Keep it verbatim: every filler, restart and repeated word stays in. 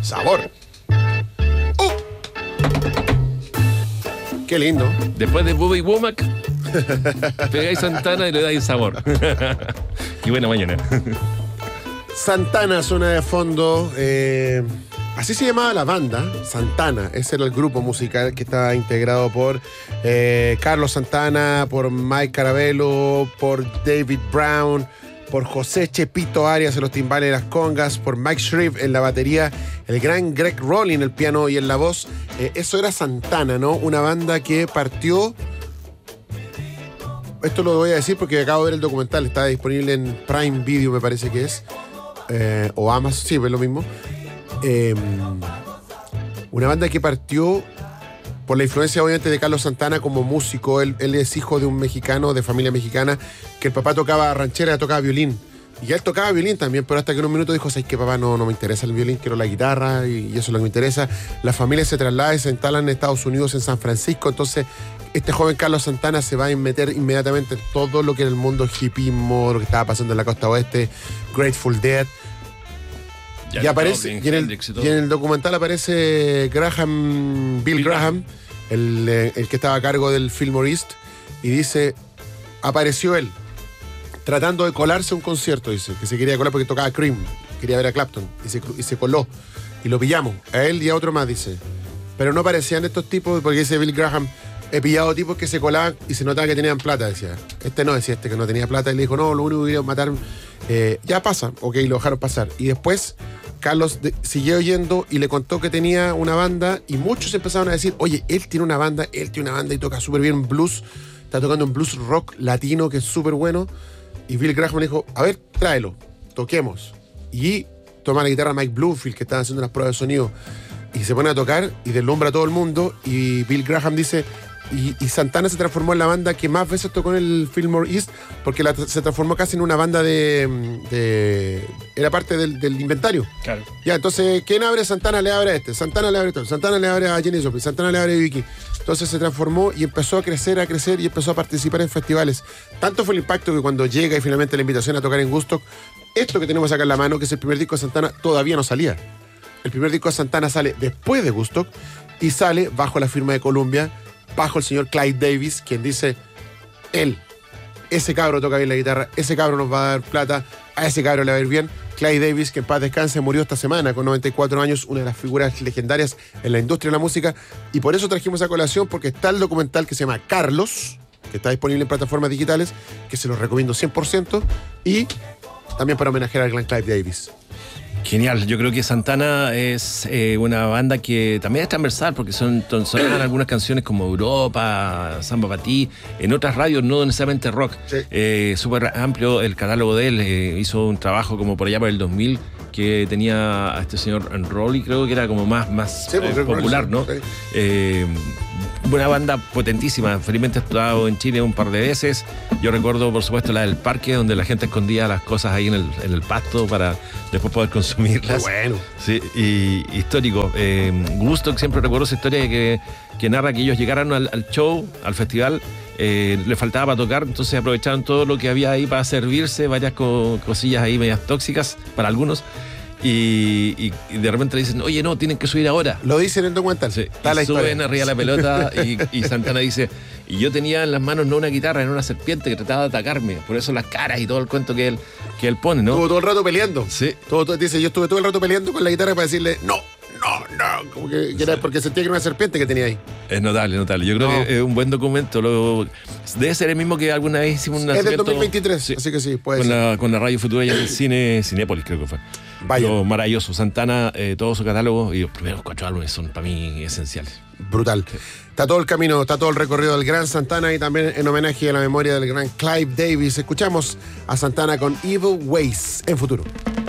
Sabor. ¡Uh! Qué lindo. Después de Bobby Womack, pegáis Santana y le dais sabor. Qué buena mañana. Santana suena de fondo. Eh, así se llamaba la banda, Santana. Ese era el grupo musical que estaba integrado por eh, Carlos Santana, por Mike Carabello, por David Brown, por José Chepito Arias en los timbales y las congas, por Mike Shreve en la batería, el gran Greg Rowling en el piano y en la voz. Eh, eso era Santana, ¿no? Una banda que partió... Esto lo voy a decir porque acabo de ver el documental, está disponible en Prime Video, me parece que es. Eh, o Amazon, sí, es lo mismo. Eh, una banda que partió por la influencia, obviamente, de Carlos Santana como músico. Él, él es hijo de un mexicano, de familia mexicana, que el papá tocaba ranchera, tocaba violín. Y él tocaba violín también, pero hasta que en un minuto dijo, ¿sabes qué, papá? No, no me interesa el violín, quiero la guitarra, y, y eso es lo que me interesa. La familia se traslada y se instala en Estados Unidos, en San Francisco. Entonces, este joven Carlos Santana se va a meter inmediatamente en todo lo que era el mundo hipismo, lo que estaba pasando en la costa oeste, Grateful Dead. Ya y aparece, y en, el, y en el documental aparece Graham, Bill, Bill Graham, el, el que estaba a cargo del Fillmore East, y dice, apareció él, tratando de colarse a un concierto, dice, que se quería colar porque tocaba Cream, quería ver a Clapton, y se, y se coló, y lo pillamos, a él y a otro más, dice. Pero no parecían estos tipos, porque dice Bill Graham, he pillado tipos que se colaban y se notaba que tenían plata, decía. Este no, decía este que no tenía plata, y le dijo, no, lo único que quería matar, eh, ya pasa, ok, lo dejaron pasar. Y después Carlos de, siguió yendo y le contó que tenía una banda, y muchos empezaron a decir, oye, él tiene una banda, él tiene una banda y toca súper bien blues, está tocando un blues rock latino que es súper bueno. Y Bill Graham le dijo, a ver, tráelo, toquemos. Y toma la guitarra Mike Bloomfield, que estaba haciendo unas pruebas de sonido, y se pone a tocar y deslumbra a todo el mundo. Y Bill Graham dice, y, y Santana se transformó en la banda que más veces tocó en el Fillmore East, porque la, se transformó casi en una banda de... de era parte del, del inventario. Claro. Ya, entonces, ¿quién abre? Santana le abre a este, Santana le abre a este, Santana le abre a Jenny Joplin, Santana le abre a Vicky. Entonces se transformó y empezó a crecer, a crecer y empezó a participar en festivales. Tanto fue el impacto que cuando llega y finalmente la invitación a tocar en Woodstock, esto que tenemos acá en la mano, que es el primer disco de Santana, todavía no salía. El primer disco de Santana sale después de Woodstock y sale bajo la firma de Columbia, bajo el señor Clive Davis, quien dice, él, ese cabro toca bien la guitarra, ese cabro nos va a dar plata, a ese cabro le va a ir bien. Clive Davis, que en paz descanse, murió esta semana con noventa y cuatro años, una de las figuras legendarias en la industria de la música, y por eso trajimos a colación, porque está el documental que se llama Carlos, que está disponible en plataformas digitales, que se los recomiendo cien por ciento, y también para homenajear al gran Clive Davis. Genial, yo creo que Santana es eh, una banda que también es transversal, porque son, sonan algunas canciones como Europa, Samba para ti, en otras radios, no necesariamente rock. Sí. Eh, súper amplio el catálogo de él, eh, hizo un trabajo como por allá por el dos mil, que tenía a este señor Rolly, creo que era como más, más sí, eh, popular, ¿no? Sí. Eh, una banda potentísima, felizmente ha estado en Chile un par de veces. Yo recuerdo, por supuesto, la del parque, donde la gente escondía las cosas ahí en el, en el pasto para después poder consumirlas. Muy bueno. Sí, y histórico. Eh, Woodstock, siempre recuerdo esa historia de que, que narra que ellos llegaron al, al show, al festival, eh, le faltaba para tocar, entonces aprovecharon todo lo que había ahí para servirse, varias co- cosillas ahí medias tóxicas para algunos. Y, y, y de repente le dicen, oye, no, tienen que subir ahora. Lo dicen en el documental. Sí, y la suben historia. Arriba de la pelota y, y Santana dice, y yo tenía en las manos no una guitarra, era una serpiente que trataba de atacarme. Por eso las caras y todo el cuento que él, que él pone, ¿no? Estuvo todo el rato peleando. Sí. Todo, todo, dice, yo estuve todo el rato peleando con la guitarra para decirle, no, no, no. Como que, que era sí. Porque sentía que era una serpiente que tenía ahí. Es notable, notable. Yo creo no. que es un buen documento. Lo, debe ser el mismo que alguna vez hicimos un Es del dos mil veintitrés, sí. Así que sí, puede con ser. La, con la Radio Futura y el cine Cinépolis, creo que fue. Vaya. Lo maravilloso. Santana, eh, todo su catálogo y los primeros cuatro álbumes son para mí esenciales. Brutal. Sí. Está todo el camino, está todo el recorrido del gran Santana y también en homenaje a la memoria del gran Clive Davis. Escuchamos a Santana con Evil Ways en Futuro.